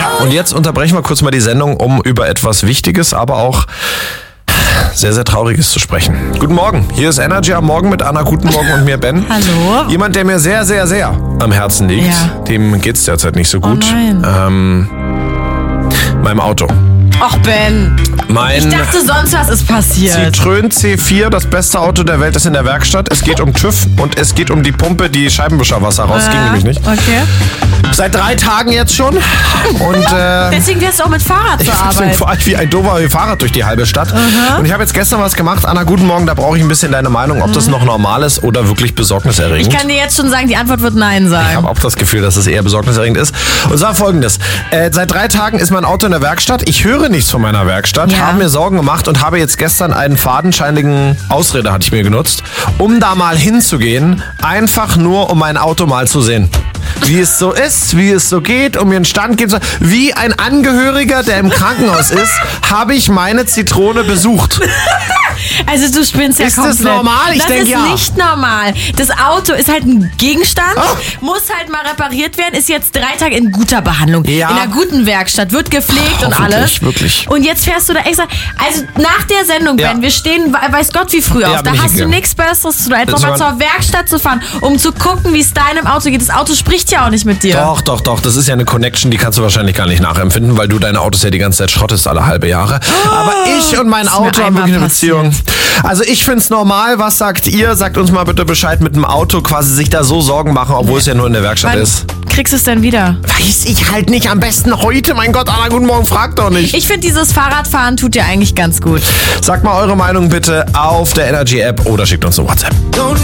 Ja, und jetzt unterbrechen wir kurz mal die Sendung, um über etwas Wichtiges, aber auch sehr, sehr Trauriges zu sprechen. Guten Morgen, hier ist Energy am Morgen mit Anna. Guten Morgen und mir, Ben. Hallo. Jemand, der mir sehr, sehr, sehr am Herzen liegt. Ja. Dem geht's derzeit nicht so gut. Oh nein. Meinem Auto. Ach, Ben. Mein Ich dachte, sonst was ist passiert. Citroën C4, das beste Auto der Welt, ist in der Werkstatt. Es geht um TÜV und es geht um die Pumpe, die Scheibenwischerwasser raus. Ging nämlich nicht. Okay. Seit 3 Tagen jetzt schon. Und Deswegen fährst du auch mit Fahrrad zur deswegen Arbeit. fahre ich wie ein doofer Fahrrad durch die halbe Stadt. Und ich habe jetzt gestern was gemacht. Anna, guten Morgen, da brauche ich ein bisschen deine Meinung, ob das noch normal ist oder wirklich besorgniserregend. Ich kann dir jetzt schon sagen, die Antwort wird Nein Ich sein. habe auch das Gefühl, dass es eher besorgniserregend ist. Und zwar folgendes. Seit 3 Tagen ist mein Auto in der Werkstatt. Ich höre nichts von meiner Werkstatt, Ja. habe mir Sorgen gemacht und habe jetzt gestern einen fadenscheinigen Ausrede, hatte ich mir genutzt, um da mal hinzugehen, einfach nur um mein Auto mal zu sehen. Wie es so ist, wie es so geht, um mir einen Stand geben zu. Wie ein Angehöriger, der im Krankenhaus ist, habe ich meine Zitrone besucht. Also du spinnst ja Ist das komplett. normal? Ich das denk, ist ja. nicht normal. Das Auto ist halt ein Gegenstand, Oh. muss halt mal repariert werden, ist jetzt 3 Tage in guter Behandlung. Ja. In einer guten Werkstatt, wird gepflegt und Hoffentlich, alles. wirklich. Und jetzt fährst du da extra. Also nach der Sendung, Ja. Ben, wir stehen, weiß Gott wie früh Ja, auf. Da bin ich hast du hingegangen. nichts Besseres zu tun, als Das nochmal war- zur Werkstatt zu fahren, um zu gucken, wie es deinem Auto geht. Das Auto spricht ja auch nicht mit dir. Doch. Das ist ja eine Connection, die kannst du wahrscheinlich gar nicht nachempfinden, weil du deine Autos ja die ganze Zeit schrottest alle halbe Jahre. Aber ich und mein ist mir Auto haben einmal wirklich eine passiert. Beziehung. Also ich find's normal. Was sagt ihr? Sagt uns mal bitte Bescheid mit dem Auto, quasi sich da so Sorgen machen, obwohl es ja nur in der Werkstatt Wann ist. kriegst du es denn wieder? Weiß ich halt nicht. Am besten heute. Mein Gott, Anna, guten Morgen. Frag doch nicht. Ich finde, dieses Fahrradfahren tut dir eigentlich ganz gut. Sagt mal eure Meinung bitte auf der Energy App oder schickt uns eine WhatsApp.